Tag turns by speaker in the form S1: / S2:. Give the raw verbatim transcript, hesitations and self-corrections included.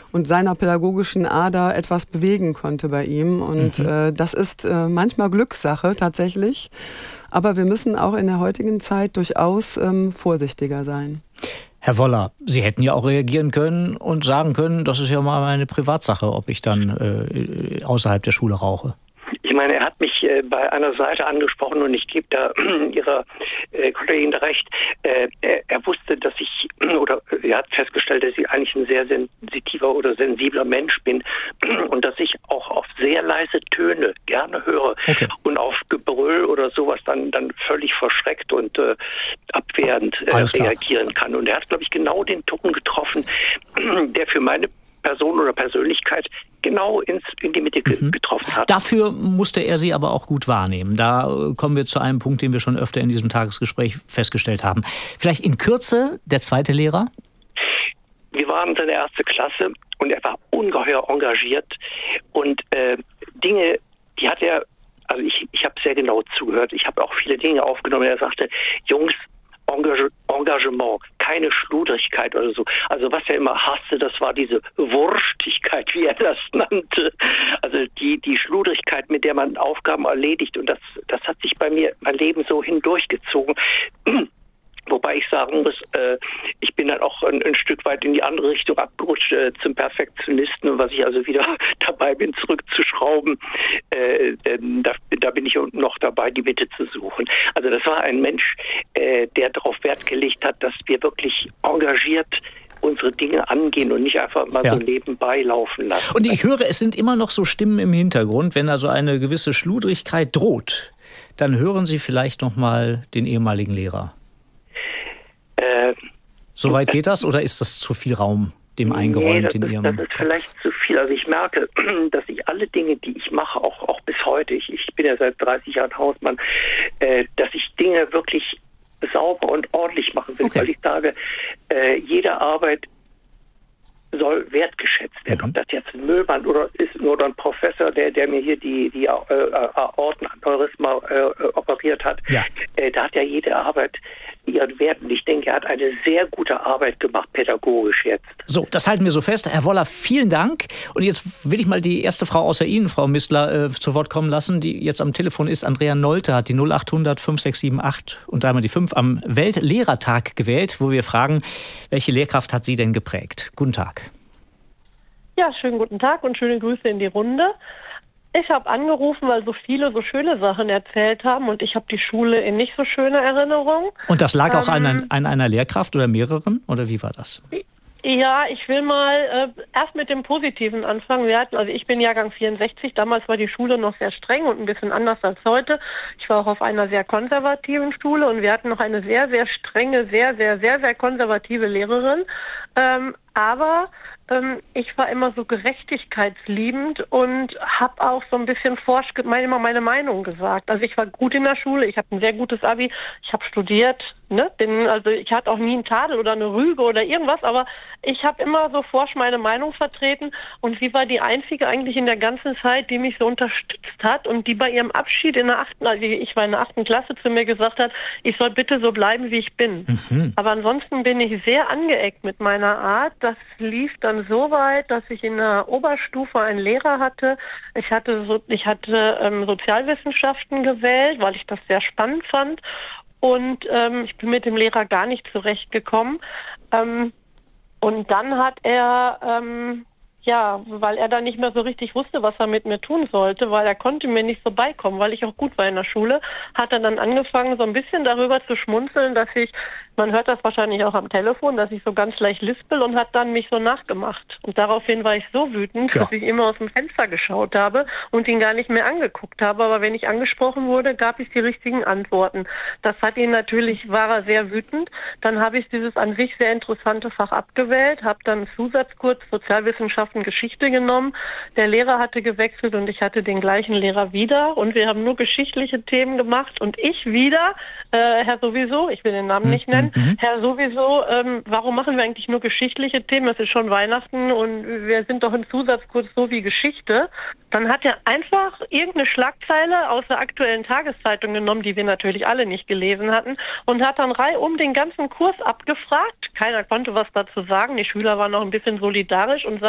S1: und seiner pädagogischen Ader etwas bewegen konnte bei ihm. Und mhm. äh, das ist äh, manchmal Glückssache tatsächlich. Aber wir müssen auch in der heutigen Zeit durchaus ähm, vorsichtiger sein.
S2: Herr Woller, Sie hätten ja auch reagieren können und sagen können, das ist ja mal meine Privatsache, ob ich dann äh, außerhalb der Schule rauche.
S3: Ich meine, er hat mich äh, bei einer Seite angesprochen und ich gebe da äh, Ihrer äh, Kollegin recht. Äh, er, er wusste, dass ich, oder er hat festgestellt, dass ich eigentlich ein sehr sensitiver oder sensibler Mensch bin und dass ich auch auf sehr leise Töne gerne höre okay. und auf Gebrüll oder sowas dann, dann völlig verschreckt und äh, abwehrend äh, reagieren kann. Und er hat, glaube ich, genau den Ton getroffen, der für meine Person oder Persönlichkeit genau ins, in die Mitte mhm. getroffen hat.
S2: Dafür musste er Sie aber auch gut wahrnehmen. Da kommen wir zu einem Punkt, den wir schon öfter in diesem Tagesgespräch festgestellt haben. Vielleicht in Kürze der zweite Lehrer?
S3: Wir waren seine erste Klasse und er war ungeheuer engagiert und äh, Dinge, die hat er, also ich, ich habe sehr genau zugehört, ich habe auch viele Dinge aufgenommen. Er sagte, Jungs, Engagement, keine Schludrigkeit oder so. Also was er immer hasste, das war diese Wurstigkeit, wie er das nannte. Also die, die Schludrigkeit, mit der man Aufgaben erledigt. Und das, das hat sich bei mir mein Leben so hindurchgezogen. Wobei ich sagen muss, äh, ich bin dann auch ein, ein Stück weit in die andere Richtung abgerutscht äh, zum Perfektionisten, was ich also wieder dabei bin, zurückzuschrauben. Äh, denn da, da bin ich noch dabei, die Mitte zu suchen. Also das war ein Mensch, äh, der darauf Wert gelegt hat, dass wir wirklich engagiert unsere Dinge angehen und nicht einfach mal ja. so nebenbei laufen lassen.
S2: Und ich höre, es sind immer noch so Stimmen im Hintergrund, wenn also eine gewisse Schludrigkeit droht, dann hören Sie vielleicht noch mal den ehemaligen Lehrer.
S3: Äh,
S2: Soweit geht das oder ist das zu viel Raum dem eingeräumt
S3: nee, das
S2: in
S3: ist,
S2: Ihrem
S3: das ist
S2: Kopf?
S3: vielleicht zu viel. Also ich merke, dass ich alle Dinge, die ich mache, auch, auch bis heute, ich, ich bin ja seit dreißig Jahren Hausmann, äh, dass ich Dinge wirklich sauber und ordentlich machen will, okay. weil ich sage, äh, jede Arbeit soll wertgeschätzt werden. Mhm. Ob das jetzt ein Müllmann oder ist nur ein Professor, der, der mir hier die, die äh, Aortenaneurysma äh, operiert hat, ja. äh, da hat ja jede Arbeit ihren Wert. Und ich denke, er hat eine sehr gute Arbeit gemacht, pädagogisch jetzt.
S2: So, das halten wir so fest. Herr Woller, vielen Dank. Und jetzt will ich mal die erste Frau außer Ihnen, Frau Mistler, äh, zu Wort kommen lassen, die jetzt am Telefon ist. Andrea Nolte hat die null acht hundert fünf sechs sieben acht und einmal die fünf am Weltlehrertag gewählt, wo wir fragen, welche Lehrkraft hat Sie denn geprägt? Guten Tag.
S4: Ja, schönen guten Tag und schöne Grüße in die Runde. Ich habe angerufen, weil so viele so schöne Sachen erzählt haben und ich habe die Schule in nicht so schöner Erinnerung.
S2: Und das lag
S4: ähm,
S2: auch an, an einer Lehrkraft oder mehreren? Oder wie war das?
S4: Ja, ich will mal äh, erst mit dem Positiven anfangen. Wir hatten, also ich bin Jahrgang vierundsechzig, damals war die Schule noch sehr streng und ein bisschen anders als heute. Ich war auch auf einer sehr konservativen Schule und wir hatten noch eine sehr, sehr strenge, sehr, sehr, sehr, sehr konservative Lehrerin. Ähm, aber ähm, ich war immer so gerechtigkeitsliebend und habe auch so ein bisschen forsch, meine, immer meine Meinung gesagt. Also ich war gut in der Schule, ich habe ein sehr gutes Abi, ich habe studiert, ne? Bin, also ich hatte auch nie einen Tadel oder eine Rüge oder irgendwas, aber ich habe immer so forsch meine Meinung vertreten und sie war die einzige eigentlich in der ganzen Zeit, die mich so unterstützt hat und die bei ihrem Abschied in der achten, also ich war in der achten Klasse, zu mir gesagt hat, ich soll bitte so bleiben, wie ich bin. Mhm. Aber ansonsten bin ich sehr angeeckt mit meiner Art. Das lief dann so weit, dass ich in der Oberstufe einen Lehrer hatte. Ich hatte, so, ich hatte ähm, Sozialwissenschaften gewählt, weil ich das sehr spannend fand. Und ähm, ich bin mit dem Lehrer gar nicht zurechtgekommen. Ähm, und dann hat er, ähm, ja, weil er dann nicht mehr so richtig wusste, was er mit mir tun sollte, weil er konnte mir nicht so beikommen, weil ich auch gut war in der Schule, hat er dann angefangen, so ein bisschen darüber zu schmunzeln, dass ich, man hört das wahrscheinlich auch am Telefon, dass ich so ganz leicht lispel und hat dann mich so nachgemacht. Und daraufhin war ich so wütend, ja. dass ich immer aus dem Fenster geschaut habe und ihn gar nicht mehr angeguckt habe. Aber wenn ich angesprochen wurde, gab ich die richtigen Antworten. Das hat ihn natürlich, war er sehr wütend. Dann habe ich dieses an sich sehr interessante Fach abgewählt, habe dann einen Zusatzkurs Sozialwissenschaften, Geschichte genommen. Der Lehrer hatte gewechselt und ich hatte den gleichen Lehrer wieder. Und wir haben nur geschichtliche Themen gemacht und ich wieder, äh, Herr sowieso, ich will den Namen nicht nennen, Mhm. Herr sowieso, ähm, warum machen wir eigentlich nur geschichtliche Themen? Es ist schon Weihnachten und wir sind doch im Zusatzkurs so wie Geschichte. Dann hat er einfach irgendeine Schlagzeile aus der aktuellen Tageszeitung genommen, die wir natürlich alle nicht gelesen hatten, und hat dann reihum den ganzen Kurs abgefragt. Keiner konnte was dazu sagen. Die Schüler waren noch ein bisschen solidarisch und